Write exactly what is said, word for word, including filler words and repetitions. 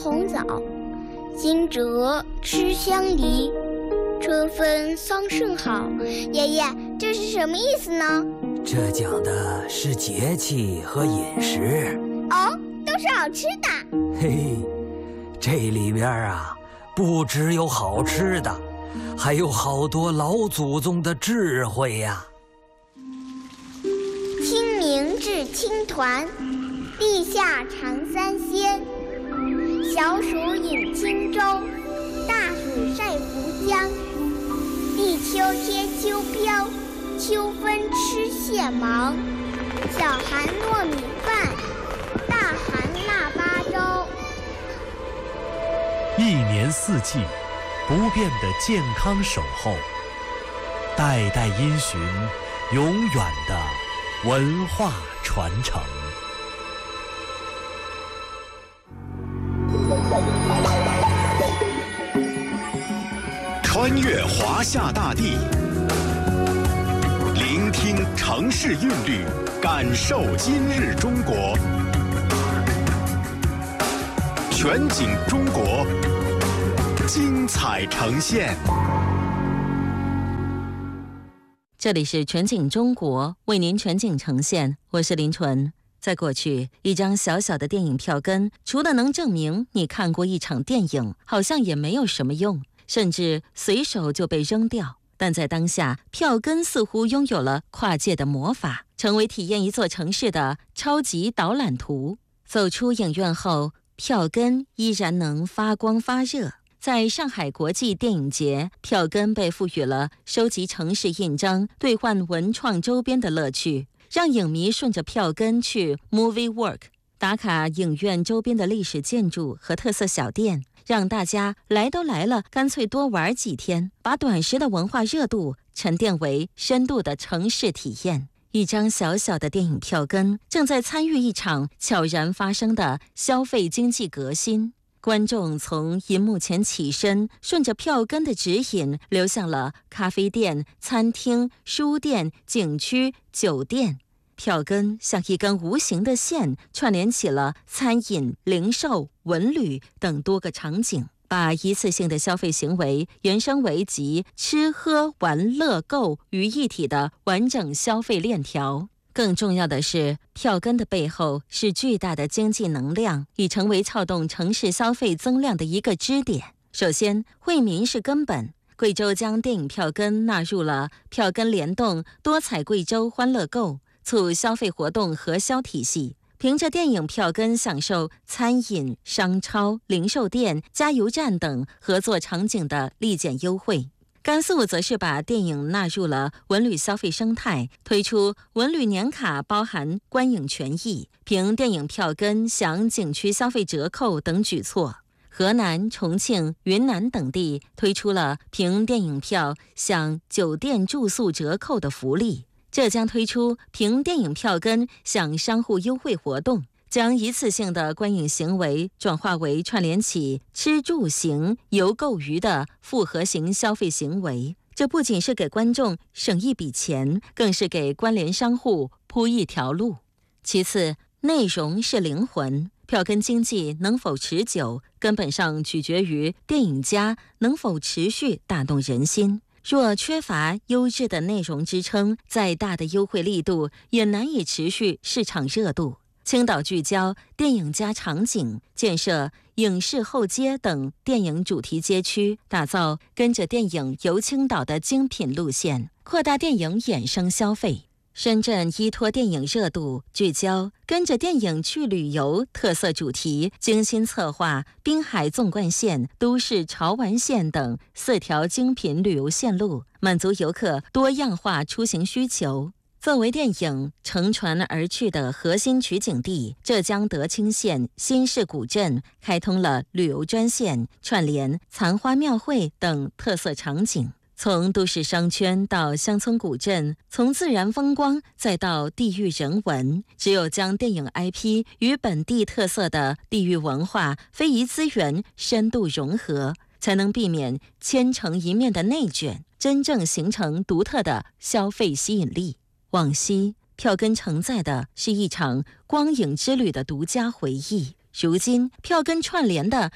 红枣，惊蛰吃香梨，春分桑葚好。爷爷，这是什么意思呢？ 这讲的是节气和饮食。 哦，都是好吃的。 嘿嘿，这里边啊，不只有好吃的，还有好多老祖宗的智慧呀。 清明至青团，地下尝三鲜。小暑饮轻舟，大暑晒浮江。立秋贴秋膘，秋分吃蟹芒。小寒糯米饭，大寒腊八粥。 一年四季不变的健康守候，代代因循，永远的文化传承。 穿越华夏大地，聆听城市韵律，感受今日中国。全景中国，精彩呈现。 这里是全景中国，为您全景呈现，我是林纯。在过去，一张小小的电影票根，除了能证明你看过一场电影，好像也没有什么用，甚至随手就被扔掉。但在当下，票根似乎拥有了跨界的魔法，成为体验一座城市的超级导览图。走出影院后，票根依然能发光发热。在上海国际电影节，票根被赋予了收集城市印章、兑换文创周边的乐趣，让影迷顺着票根去 Movie Work 打卡影院周边的历史建筑和特色小店，让大家来都来了，干脆多玩几天，把短时的文化热度沉淀为深度的城市体验。一张小小的电影票根正在参与一场悄然发生的消费经济革新。观众从银幕前起身，顺着票根的指引流向了咖啡店、餐厅、书店、景区、酒店。票根像一根无形的线，串联起了餐饮、零售、文旅等多个场景，把一次性的消费行为延伸为集吃喝玩乐购于一体的完整消费链条。更重要的是，票根的背后是巨大的经济能量，已成为撬动城市消费增量的一个支点。首先，惠民是根本。贵州将电影票根纳入了票根联动多彩贵州欢乐购促消费活动核销体系，凭着电影票根享受餐饮、商超、零售店、加油站等合作场景的立减优惠。甘肃则是把电影纳入了文旅消费生态，推出文旅年卡包含观影权益，凭电影票根享景区消费折扣等举措。河南、重庆、云南等地推出了凭电影票享酒店住宿折扣的福利。浙江推出凭电影票根享商户优惠活动，将一次性的观影行为转化为串联起吃住行游购娱的复合型消费行为。这不仅是给观众省一笔钱，更是给关联商户铺一条路。其次，内容是灵魂。票根经济能否持久，根本上取决于电影家能否持续打动人心。若缺乏优质的内容支撑，再大的优惠力度也难以持续市场热度。青岛聚焦电影加场景，建设影视后街等电影主题街区，打造跟着电影游青岛的精品路线，扩大电影衍生消费。深圳依托电影热度，聚焦跟着电影去旅游特色主题，精心策划滨海纵贯线、都市潮玩线等四条精品旅游线路，满足游客多样化出行需求。作为电影乘船而去的核心取景地，浙江德清县新市古镇开通了旅游专线，串联残花庙会等特色场景。从都市商圈到乡村古镇，从自然风光再到地域人文，只有将电影 I P 与本地特色的地域文化、非遗资源深度融合，才能避免千城一面的内卷，真正形成独特的消费吸引力。往昔，票根承载的是一场光影之旅的独家回忆。如今，票根串联的